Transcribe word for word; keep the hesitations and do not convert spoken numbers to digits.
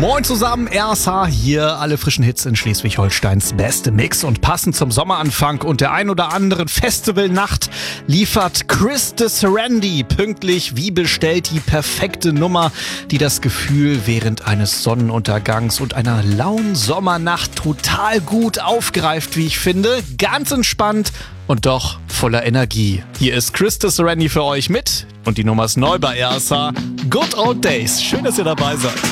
Moin zusammen, R S H hier, alle frischen Hits in Schleswig-Holsteins beste Mix. Und passend zum Sommeranfang und der ein oder anderen Festivalnacht liefert Chris de Serendy pünktlich wie bestellt die perfekte Nummer, die das Gefühl während eines Sonnenuntergangs und einer lauen Sommernacht total gut aufgreift, wie ich finde. Ganz entspannt und doch voller Energie. Hier ist Chris de Serendy für euch mit und die Nummer ist neu bei R S H. Good Old Days. Schön, dass ihr dabei seid.